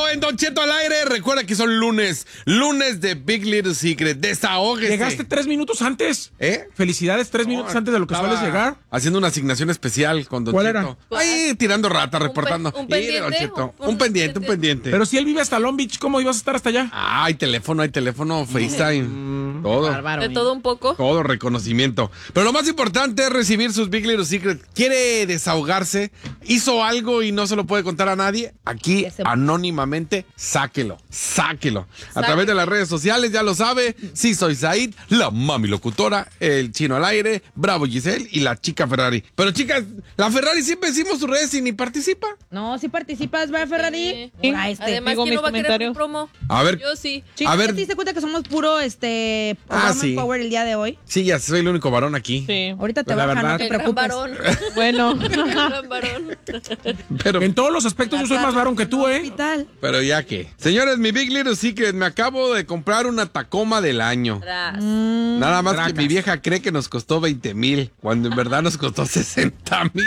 en Don Cheto al aire. Recuerda que son lunes de Big Little Secret. Desahógese. Llegaste 3 minutos antes. Felicidades, 3 minutos antes de lo que sueles llegar. Haciendo una asignación especial con Don Cheto. Era? Ahí tirando rata, reportando. un pendiente, Don Cheto. un Un pendiente. Pero si él vive hasta Long Beach, ¿cómo ibas a estar hasta allá? Hay teléfono, FaceTime. Todo. Bárbaro. De todo un poco. Todo reconocimiento. Pero lo más importante es recibir sus Big Little Secret. ¿Quiere desahogarse? ¿Hizo algo y no se lo puede contar a nadie? Aquí, anónimamente, sáquelo. A través de las redes sociales, ya lo sabe. Sí, soy Said, la mami locutora, el chino al aire, Bravo Giselle y la chica Ferrari. Pero chicas, la Ferrari siempre decimos sus redes y ni participa. No, si participas, ¿va, Ferrari? Sí. Digo Además, ¿quién mis no va a querer comentarios. un promo? A ver. Yo sí. Chicos, A ver. ¿te diste cuenta que somos puro sí. Power el día de hoy? Sí, ya soy el único varón aquí. Sí. Ahorita te Pues la baja, verdad. no te El gran preocupes. varón. Bueno. El gran varón. Pero, En todos los aspectos yo soy más varón que tú, Hospital. pero ya que. Señores, mi Big Little Secret, me acabo de comprar una Tacoma del año. Nada más Tracas. que mi vieja cree que nos costó 20,000, cuando en verdad nos costó 60,000.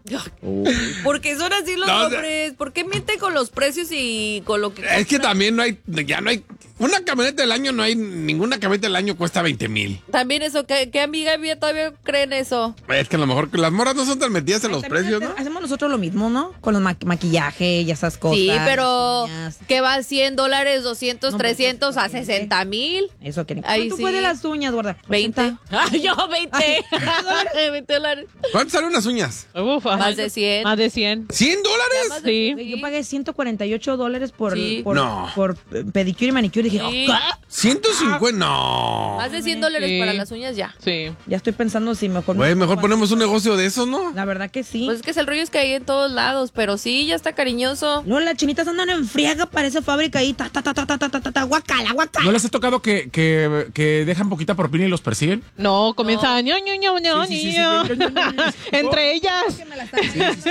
Porque son así los No, hombres. ¿Por qué mienten con los precios y con lo que Es que también ya no hay, una camioneta del año ninguna camioneta del año cuesta 20,000. También eso, ¿qué amiga mía todavía creen eso? Es que a lo mejor las morras no son tan metidas en los También precios, ¿no? Hacemos nosotros lo mismo, ¿no? Con los maquillaje y esas cosas. Sí, pero uñas. que va a $100, 200, No, 300 a 60,000. Eso que Ahí ¿Cuánto sí. fue de las uñas, gorda? 20. Ay, yo 20. Ay, $20. ¿Cuánto salen unas uñas? Ufa. Más de 100. Más de 100. ¿$100? Más de Sí. 100. Yo pagué $148 por, Sí. por, por pedicure y manicure. Dije, Sí. "Oh, ¿150? No. Más de $100 Sí. para las uñas ya. Sí. ya estoy pensando si mejor... Güey, mejor ponemos un negocio de eso, ¿no? La verdad que sí. Pues es que el rollo es que hay en todos lados, pero sí, ya está cariñoso. No, las chinitas andan en friega, parece fábrica ahí. Guacala. ¿No les ha tocado que dejan poquita propina y los persiguen? No, comienza ño, ño, ño, ño, Sí, sí, sí, ño. sí, ño, ño, ño, ño. Entre ellas. Que me la están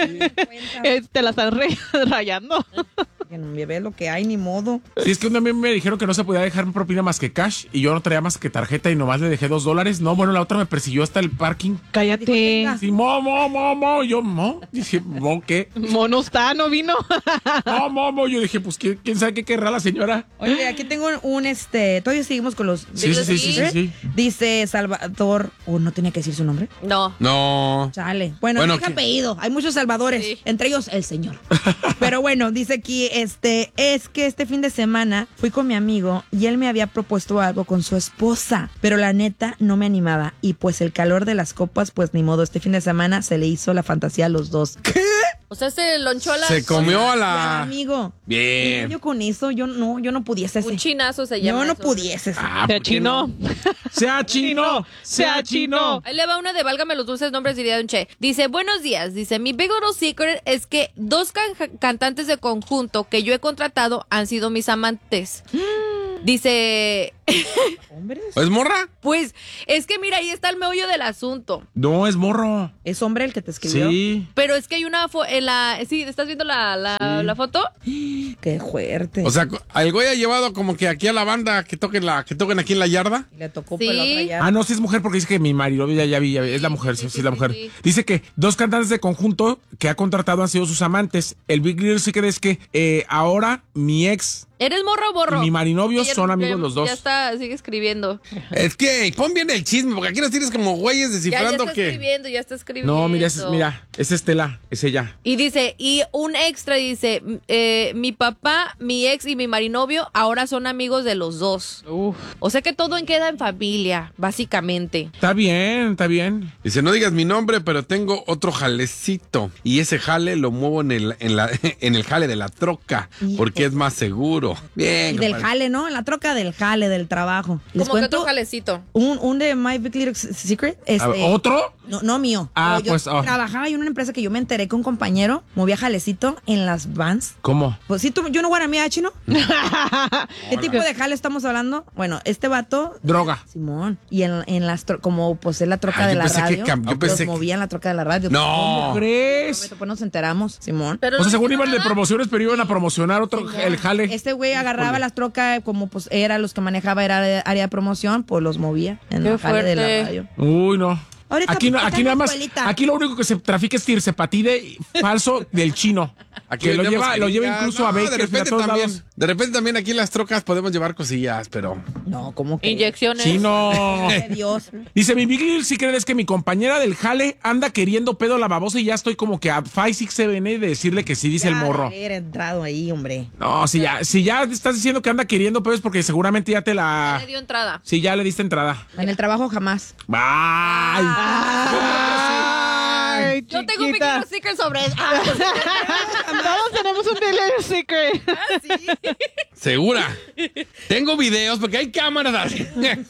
Te la están rayando. Que no me ve lo que hay, ni modo. Sí, es que un día a mí me dijeron que no se podía dejar propina más que cash y yo no traía más que tarjeta y nomás le dejé $2. No, bueno, la otra me persiguió hasta el parking. Cállate. Sí, mo. Yo, mo. Dije, mo, ¿qué? Mono está, no vino. Mo. Yo dije, pues, ¿quién sabe qué querrá la señora? Oye, aquí tengo todavía seguimos con los... Sí. Dice Salvador... no tenía que decir su nombre. No. No. Chale. Bueno, Bueno, dice ¿qué? apellido. Hay muchos Salvadores. Sí. Entre ellos, el señor. Pero bueno, dice aquí, es que este fin de semana fui con mi amigo y él me había propuesto algo con su esposa. Pero la neta no me animaba. Y pues el calor de las copas, pues ni modo. Este fin de semana se le hizo la fantasía a los dos. O sea, se lonchó a la... Se comió a Ya, la... amigo. Bien. Yo con eso, yo no pudiese. Un chinazo se llama Yo no eso. pudiese. Ah, Se ¿por qué achinó. ¡Sea chino! ¡Sea chino! Ahí le va una de Válgame los dulces nombres, diría Don Che. Dice, buenos días. Dice, mi big little secret es que 2 cantantes de conjunto que yo he contratado han sido mis amantes. Dice, ¿Hombres? ¿Es morra? pues, es que mira, ahí está el meollo del asunto. No, es morro. ¿Es hombre el que te escribió? Sí. Pero es que hay una en la... Sí, ¿estás viendo la foto? Qué fuerte. O sea, el güey ha llevado como que aquí a la banda que toquen aquí en la yarda. Le tocó Sí. pelota ya. Ah, no, sí es mujer porque dice que mi marido, ya vi, es la mujer, sí, es la mujer. sí. Dice que 2 cantantes de conjunto que ha contratado han sido sus amantes. El Big Little Secret es que ahora mi ex ¿Eres morro o borro? y mi marinovio Ayer- son amigos los dos. Ya está, sigue escribiendo. Es que pon bien el chisme, porque aquí nos tienes como güeyes Ya descifrando está que... escribiendo, ya está escribiendo. No, mira, es Estela, es ella. Y dice, y un extra dice, mi papá, mi ex y mi marinovio ahora son amigos de los dos. Uf. O sea que todo queda en familia, básicamente. Está bien. Dice, no digas mi nombre, pero tengo otro jalecito. Y ese jale lo muevo en el jale de la troca, porque es más seguro. Bien, Y del compadre. jale, ¿no? En la troca del jale, del trabajo. Les Como que cuento otro jalecito. un de My Big Little Secret. A ver, ¿otro? No mío. Ah, No, yo pues, trabajaba en una empresa que yo me enteré que un compañero movía jalecito en las vans. ¿Cómo? Pues sí, yo no guaramía, chino. ¿Qué tipo de jale estamos hablando? Bueno, este vato... Droga. Simón. Y en las... como pues es la troca Ah, de yo la pensé que radio. yo pensé los que- movía en la troca de la radio. No. ¿Cómo crees? Después nos enteramos, Simón. Pero O sea, no según dice iban de nada. promociones, pero iban a promocionar el jale. Este güey agarraba las trocas, como pues era los que manejaba, era área de promoción, pues los movía en Qué la jale de la fuerte. radio. Uy, no. Ahorita Aquí está nada en la más, escuelita. aquí lo único que se trafica es tircepatide falso del chino. Aquí Que lo vendemos lleva jeringas. incluso a Bakers, de repente a todos también. lados. De repente también aquí en las trocas podemos llevar cosillas, pero... No, ¿cómo que? Inyecciones. Sí, no. De Dios. Dice, mi Big Little Secret es que mi compañera del jale anda queriendo pedo la babosa y ya estoy como que a 5, 6, 7 de decirle que sí, dice el Ya morro. de haber entrado ahí, hombre. No, si ya estás diciendo que anda queriendo pedo es porque seguramente ya te Le la... dio entrada. Sí, ya le diste entrada. En el trabajo jamás. Bye. Ay, Yo tengo un chiquita. Big Secret sobre eso. Todos tenemos un Big Little Secret. ¿Segura? Tengo videos porque hay cámaras así.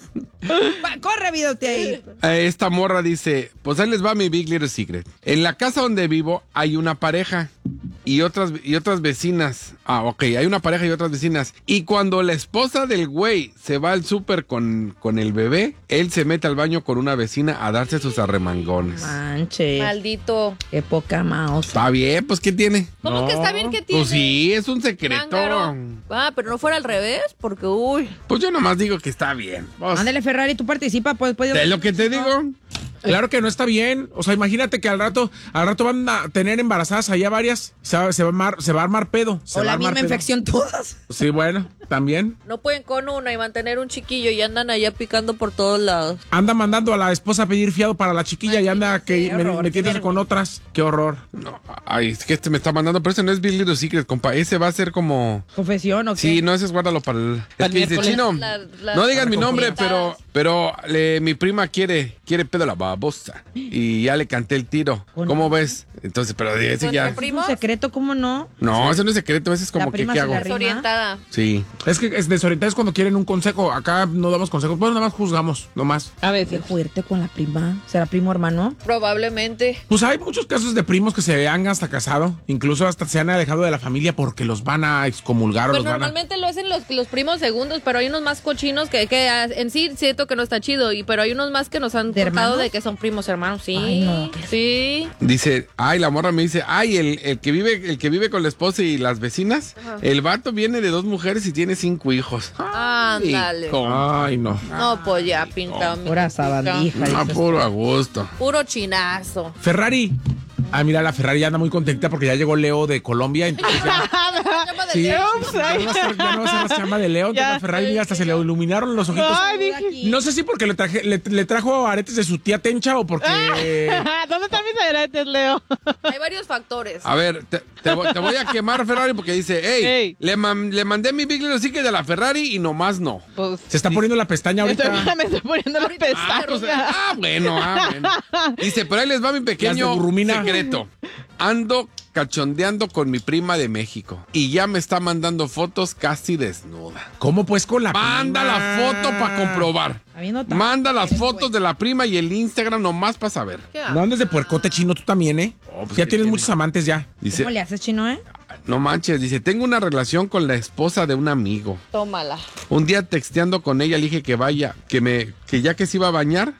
Corre, videote ahí. Esta morra dice, pues ahí les va mi Big Little Secret. En la casa donde vivo hay una pareja y otras vecinas. Ah, ok, hay una pareja y otras vecinas. Y cuando la esposa del güey se va al súper con el bebé, él se mete al baño con una vecina a darse sus arremangones. Manche. Maldito. Qué poca mouse. Está bien, pues ¿qué tiene? ¿Cómo que está bien que tiene? Pues sí, es un secreto. Lángaro? Ah, pero no fuera al revés, porque uy. Pues yo nomás digo que está bien. Pues, Ándale, Ferrari, tú participa, pues. ¿de lo que te digo? Claro que no está bien. O sea, imagínate que al rato van a tener embarazadas allá varias. Se va a armar pedo. O la misma infección todas. Sí, bueno, también. No pueden con una y mantener un chiquillo y andan allá picando por todos lados. Anda mandando a la esposa a pedir fiado para la chiquilla y anda qué horror, metiéndose qué con otras. Qué horror. No, ay, es que este me está mandando, pero ese no es Big Little Secret, compa. Ese va a ser como... ¿Confesión o qué? Sí, no, ese es guárdalo para el... Es que dice, miércoles. chino, La- no digas mi nombre, confitadas. pero mi prima quiere pedo la babosa. Y ya le canté el tiro. ¿Cómo ves? Entonces, pero ese ¿Con ya... tu primo? ¿Un secreto? ¿Cómo no? No, ese no es secreto, ese es como La que, prima ¿qué se hago? la Desorientada. Sí. Es que es desorientados cuando quieren un consejo. Acá no damos consejos. Bueno, nada más juzgamos, nomás. A Qué veces. fuerte con la prima. ¿Será primo hermano? Probablemente. Pues hay muchos casos de primos que se han hasta casado. Incluso hasta se han alejado de la familia porque los van a excomulgar o Pues los van a... normalmente lo hacen los primos segundos, pero hay unos más cochinos que en sí siento que no está chido, pero hay unos más que nos han ¿De contado hermanos? de que son primos hermanos, sí. Ay, no, Sí. Dice, ay, la morra me dice, ay, el que vive con la esposa y las vecinas, el vato viene de 2 mujeres y tiene 5 hijos. Ándale. Ay, no. No, pues ya pintado. mi Pura hijita. sabandija. Ah, dices. puro a gusto. Puro chinazo. Ferrari. Ah, mira, la Ferrari ya anda muy contenta porque ya llegó Leo de Colombia. Entonces ya, Llama de sí, Leo. ya no va a ser la chamba de Leo. Entonces Ya. la Ferrari, mira, hasta se le iluminaron los ojitos. Ay, dije. Aquí. No sé si porque le trajo aretes de su tía Tencha o porque... ¿Dónde están mis aretes, Leo? Hay varios factores. A ver, te voy a quemar Ferrari porque dice, hey, Ey. le mandé mi Big Little Secret de la Ferrari y nomás no. Pues. Se está poniendo la pestaña Me ahorita. estoy poniendo las pestañas. Bueno. Dice, pero ahí les va mi Las pequeño de Burrumina. secreto. Ando cachondeando con mi prima de México y ya me está mandando fotos casi desnuda. ¿Cómo pues con la Manda prima? la foto para comprobar. Habiendo tanto Manda las tiempo, fotos de la prima y el Instagram nomás para saber. ¿Qué No andes de puercote chino tú también, ¿eh? pues, ya ¿qué tienes tiene? muchos amantes ya. Dice, ¿Cómo le haces, chino, no manches, dice, tengo una relación con la esposa de un amigo. Tómala. Un día texteando con ella le dije que vaya, que ya que se iba a bañar,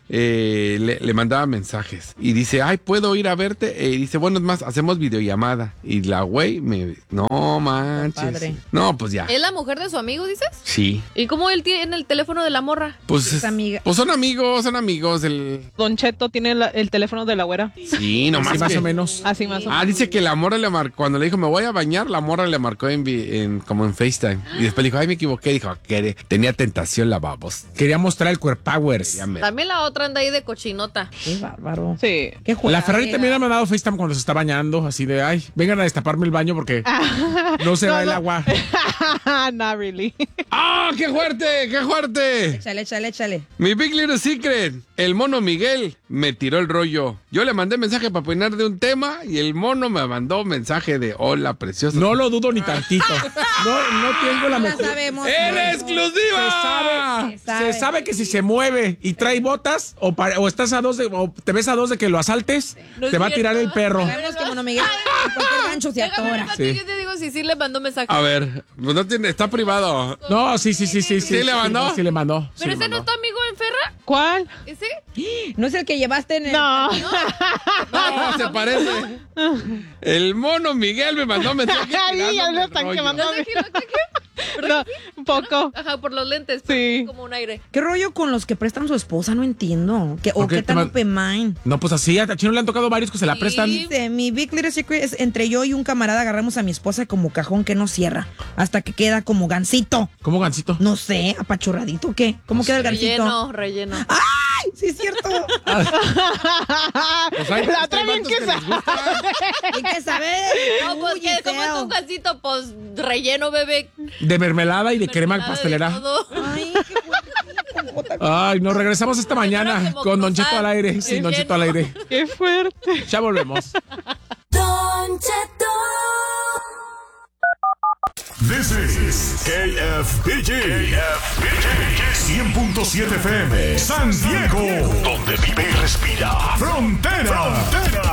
le mandaba mensajes. Y dice, ay, ¿puedo ir a verte? Y dice, bueno, es más, hacemos videollamada. Y la güey no manches. Compadre. No, pues ya. ¿Es la mujer de su amigo, dices? Sí. ¿Y cómo él tiene el teléfono de la morra? Pues, Es amiga. pues son amigos. Don Cheto tiene el teléfono de la güera. Sí, nomás. Sí, más que- o menos. Así más o menos. Ah, dice que la morra le marcó, cuando le dijo, me voy a bañar, la morra le marcó como en FaceTime. Y después le dijo, ay, me equivoqué. Dijo, que tenía tentación la babos. Quería mostrar el Core Powers. Ya me- También la otra anda ahí de cochinota. Qué bárbaro. Sí. Qué juega. La Ferrari también ha mandado FaceTime cuando se está bañando, así de, ay, vengan a destaparme el baño porque no se va el agua. Not really. ¡Ah, qué fuerte, qué fuerte! Échale. Mi Big Little Secret, el mono Miguel me tiró el rollo. Yo le mandé mensaje para opinar de un tema y el mono me mandó mensaje de hola, precioso. No lo dudo ni tantito. No tengo la No la mejor. sabemos. ¡En no. exclusiva! Se sabe que si se mueve y trae botas o estás a 2 o te ves a 2 de que lo asaltes, No es te va a cierto. tirar el perro. Sabemos que Mono Miguel en cualquier gancho se Déjame atora. un ratito, yo te digo si sí le mandó mensaje. A ver, pues no tiene, está privado. No, sí. ¿Sí le mandó? Sí le mandó. ¿Pero sí le ese no mandó. es tu amigo en Ferra? ¿Cuál? ¿Ese? ¿No es el que llevaste en el... No. No, se parece. El mono Miguel me mandó mensaje. Ay, ya tirándome lo el están rollo. quemando. ¿No sé quién? No, un poco. Ajá, por los lentes. Sí. Como un aire. ¿Qué rollo con los que prestan su esposa? No entiendo. ¿O ¿Por qué qué tan te open mind? No, pues así, a Chino le han tocado varios que se la Sí. prestan. Dice, mi Big Little Secret es entre yo y un camarada agarramos a mi esposa como cajón que no cierra, hasta que queda como gansito. ¿Cómo gancito? No sé, apachurradito, ¿qué? ¿Cómo queda el gansito? Relleno. ¡Ay! Sí, es cierto. Pues hay, La hay otra bien vatos que que les gusta. Hay que saber. No, pues Uy, que como es feo. un gansito, pues relleno, bebé. De mermelada y de crema Mermelada de pastelera. todo. Ay, qué bonito. Ay, nos regresamos esta mañana como con Don cruzar. Cheto al aire. Sí, Don Cheto al aire. Qué fuerte. Ya volvemos. Don Cheto. This is KFBG 100.7 FM San Diego, donde vive y respira Frontera.